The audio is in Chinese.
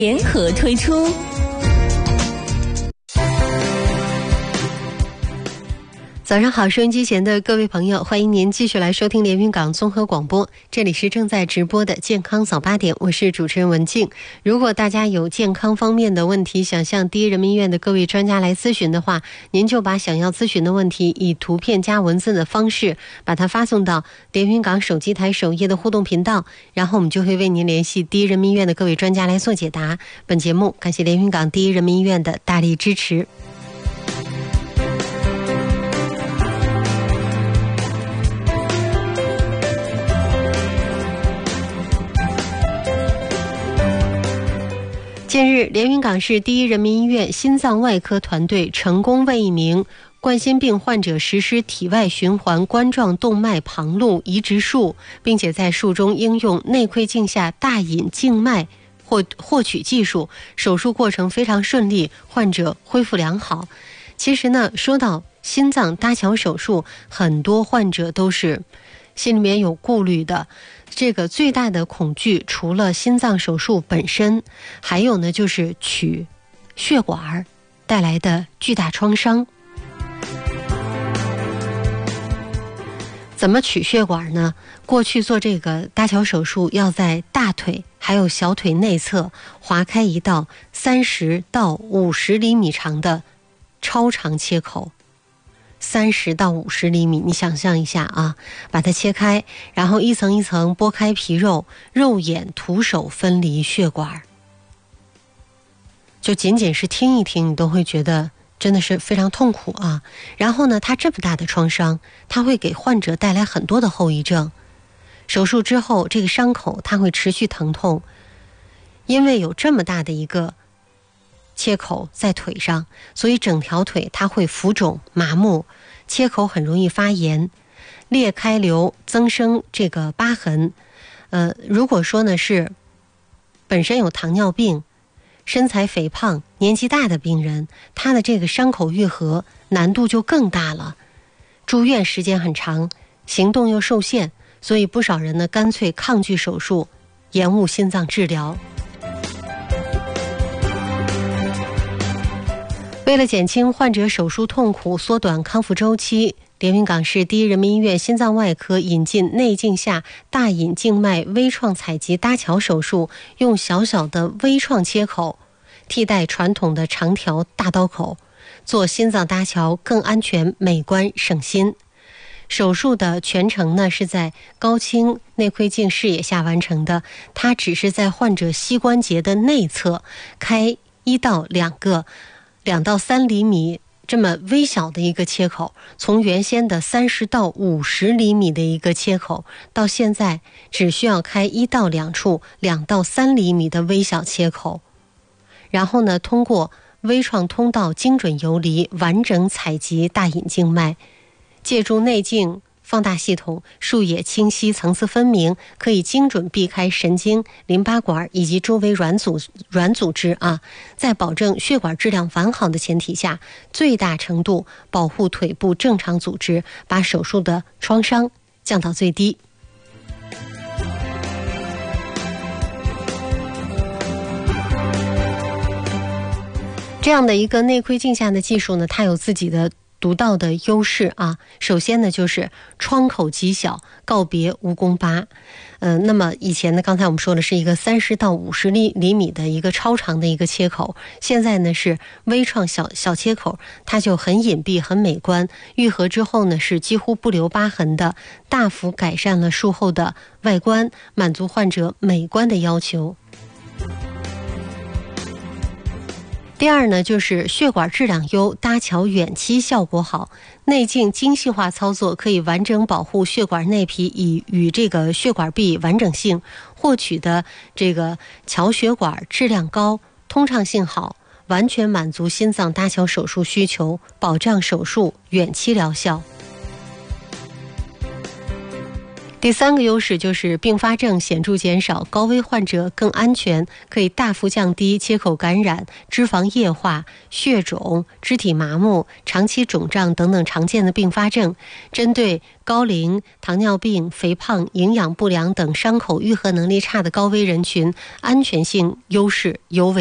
联合推出。早上好，收音机前的各位朋友，欢迎您继续来收听连云港综合广播，这里是正在直播的健康早8点，我是主持人文静。如果大家有健康方面的问题，想向第一人民医院的各位专家来咨询的话，您就把想要咨询的问题以图片加文字的方式把它发送到连云港手机台首页的互动频道，然后我们就会为您联系第一人民医院的各位专家来做解答。本节目感谢连云港第一人民医院的大力支持。近日，连云港市第一人民医院心脏外科团队成功为一名冠心病患者实施体外循环冠状动脉旁路移植术，并且在术中应用内窥镜下大隐静脉获取技术，手术过程非常顺利，患者恢复良好。其实呢，说到心脏搭桥手术，很多患者都是心里面有顾虑的。这个最大的恐惧除了心脏手术本身，还有呢就是取血管带来的巨大创伤。怎么取血管呢？过去做这个搭桥手术要在大腿还有小腿内侧划开一道30到50厘米长的超长切口。30到50厘米，你想象一下啊，把它切开，然后一层一层剥开皮肉，肉眼徒手分离血管。就仅仅是听一听，你都会觉得真的是非常痛苦啊。然后呢，它这么大的创伤，它会给患者带来很多的后遗症。手术之后，这个伤口它会持续疼痛，因为有这么大的一个切口在腿上，所以整条腿它会浮肿麻木，切口很容易发炎，裂开瘤，增生这个疤痕。如果说呢是本身有糖尿病、身材肥胖、年纪大的病人，他的这个伤口愈合难度就更大了，住院时间很长，行动又受限，所以不少人呢干脆抗拒手术，延误心脏治疗。为了减轻患者手术痛苦，缩短康复周期，连云港市第一人民医院心脏外科引进内镜下大隐静脉微创采集搭桥手术，用小小的微创切口替代传统的长条大刀口，做心脏搭桥更安全、美观、省心。手术的全程呢是在高清内窥镜视野下完成的，它只是在患者膝关节的内侧开1到2到3厘米这么微小的一个切口，从原先的30到50厘米的一个切口，到现在只需要开1到2处2到3厘米的微小切口，然后呢，通过微创通道精准游离，完整采集大隐静脉，借助内镜放大系统，术野清晰，层次分明，可以精准避开神经、淋巴管以及周围软组织啊，在保证血管质量完好的前提下，最大程度保护腿部正常组织，把手术的创伤降到最低。这样的一个内窥镜下的技术呢，它有自己的独到的优势啊。首先呢，就是创口极小，告别蜈蚣疤。那么以前呢，刚才我们说的是一个30到50厘米的一个超长的一个切口，现在呢是微创小切口，它就很隐蔽、很美观。愈合之后呢，是几乎不留疤痕的，大幅改善了术后的外观，满足患者美观的要求。第二呢，就是血管质量优，搭桥远期效果好。内镜精细化操作可以完整保护血管内皮与这个血管壁完整性，获取的这个桥血管质量高，通畅性好，完全满足心脏搭桥手术需求，保障手术远期疗效。 第3个优势就是并发症显著减少，高危患者更安全，可以大幅降低切口感染、脂肪液化、血肿、肢体麻木、长期肿胀等等常见的并发症。针对高龄、糖尿病、肥胖、营养不良等伤口愈合能力差的高危人群，安全性优势尤为